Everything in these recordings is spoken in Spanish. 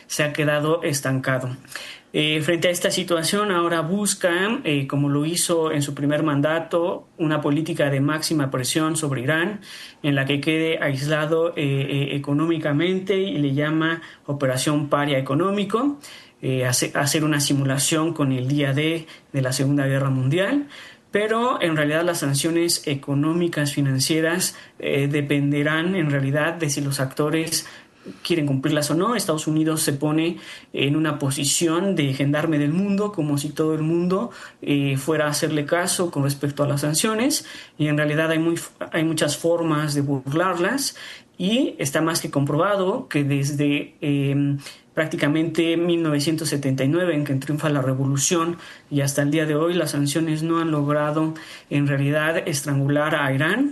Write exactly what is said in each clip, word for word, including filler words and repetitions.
se ha quedado estancado. Eh, frente a esta situación, ahora buscan, eh, como lo hizo en su primer mandato, una política de máxima presión sobre Irán, en la que quede aislado eh, eh, económicamente, y le llama Operación Paria Económico, eh, hace, hacer una simulación con el día D de la Segunda Guerra Mundial. Pero en realidad las sanciones económicas, financieras, eh, dependerán en realidad de si los actores quieren cumplirlas o no. Estados Unidos se pone en una posición de gendarme del mundo, como si todo el mundo eh, fuera a hacerle caso con respecto a las sanciones, y en realidad hay, muy, hay muchas formas de burlarlas, y está más que comprobado que desde eh, prácticamente mil novecientos setenta y nueve, en que triunfa la revolución, y hasta el día de hoy, las sanciones no han logrado en realidad estrangular a Irán.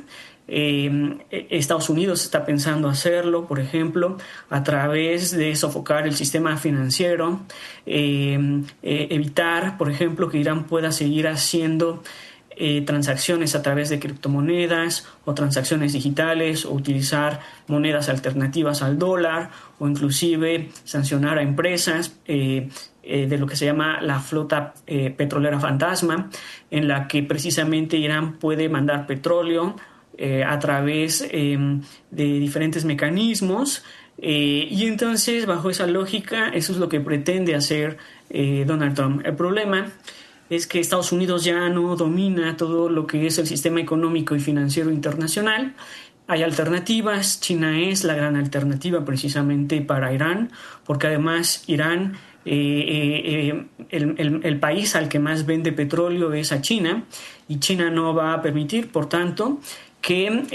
Eh, Estados Unidos está pensando hacerlo, por ejemplo, a través de sofocar el sistema financiero, eh, eh, evitar, por ejemplo, que Irán pueda seguir haciendo eh, transacciones a través de criptomonedas o transacciones digitales, o utilizar monedas alternativas al dólar, o inclusive sancionar a empresas eh, eh, de lo que se llama la flota eh, petrolera fantasma, en la que precisamente Irán puede mandar petróleo Eh, a través eh, de diferentes mecanismos, eh, y entonces bajo esa lógica eso es lo que pretende hacer eh, Donald Trump. El problema es que Estados Unidos ya no domina todo lo que es el sistema económico y financiero internacional. Hay alternativas. China es la gran alternativa precisamente para Irán, porque además Irán, eh, eh, el, el, el país al que más vende petróleo es a China, y China no va a permitir, por tanto, que eh,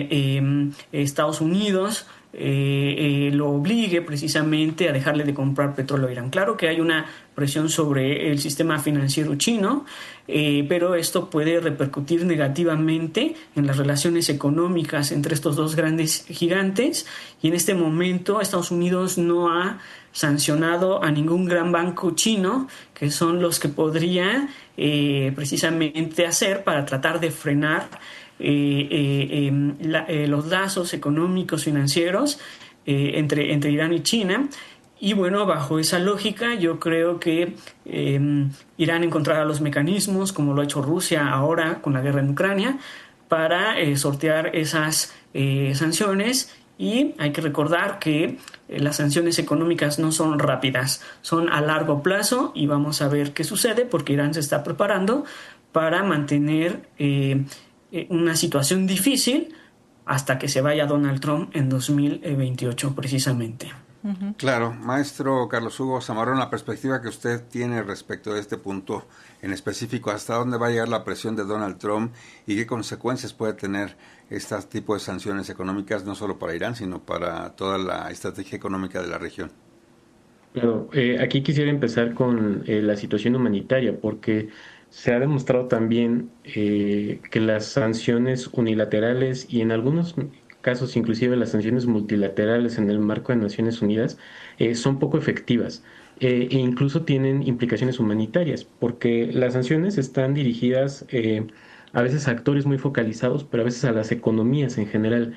eh, Estados Unidos eh, eh, lo obligue precisamente a dejarle de comprar petróleo a Irán. Claro que hay una presión sobre el sistema financiero chino, eh, pero esto puede repercutir negativamente en las relaciones económicas entre estos dos grandes gigantes, y en este momento Estados Unidos no ha sancionado a ningún gran banco chino, que son los que podría eh, precisamente hacer para tratar de frenar Eh, eh, eh, la, eh, los lazos económicos financieros eh, entre, entre Irán y China. Y bueno, bajo esa lógica yo creo que eh, Irán encontrará los mecanismos, como lo ha hecho Rusia ahora con la guerra en Ucrania, para eh, sortear esas eh, sanciones. Y hay que recordar que eh, las sanciones económicas no son rápidas, son a largo plazo, y vamos a ver qué sucede, porque Irán se está preparando para mantener eh, una situación difícil hasta que se vaya Donald Trump en dos mil veintiocho precisamente. Uh-huh. Claro, maestro Carlos Hugo Zamarrón, la perspectiva que usted tiene respecto de este punto en específico, ¿hasta dónde va a llegar la presión de Donald Trump y qué consecuencias puede tener este tipo de sanciones económicas, no solo para Irán, sino para toda la estrategia económica de la región? Claro, eh, aquí quisiera empezar con eh, la situación humanitaria, porque se ha demostrado también eh, que las sanciones unilaterales, y en algunos casos inclusive las sanciones multilaterales en el marco de Naciones Unidas, eh, son poco efectivas eh, e incluso tienen implicaciones humanitarias, porque las sanciones están dirigidas eh, a veces a actores muy focalizados, pero a veces a las economías en general.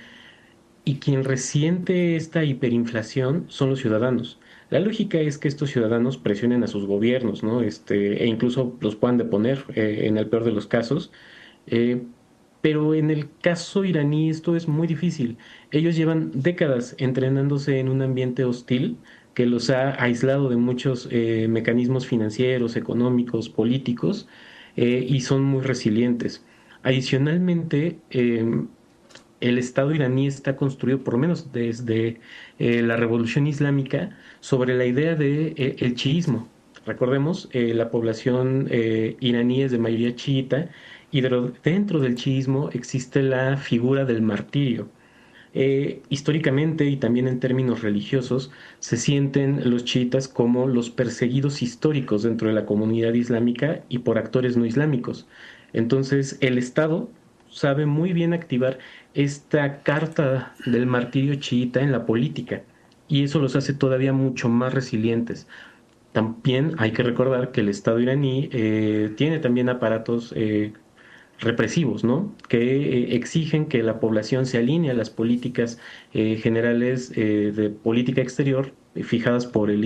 Y quien resiente esta hiperinflación son los ciudadanos. La lógica es que estos ciudadanos presionen a sus gobiernos, ¿no? Este, e incluso los puedan deponer eh, en el peor de los casos. Eh, pero en el caso iraní esto es muy difícil. Ellos llevan décadas entrenándose en un ambiente hostil que los ha aislado de muchos eh, mecanismos financieros, económicos, políticos, eh, y son muy resilientes. Adicionalmente, eh, el Estado iraní está construido, por lo menos desde eh, la Revolución Islámica, sobre la idea de eh, el chiismo. Recordemos, eh, la población eh, iraní es de mayoría chiita, y de, dentro del chiismo existe la figura del martirio. Eh, históricamente y también en términos religiosos, se sienten los chiitas como los perseguidos históricos dentro de la comunidad islámica y por actores no islámicos. Entonces, el Estado sabe muy bien activar esta carta del martirio chiita en la política, y eso los hace todavía mucho más resilientes. También hay que recordar que el Estado iraní eh, tiene también aparatos eh, represivos, ¿no? Que eh, exigen que la población se alinee a las políticas eh, generales eh, de política exterior eh, fijadas por el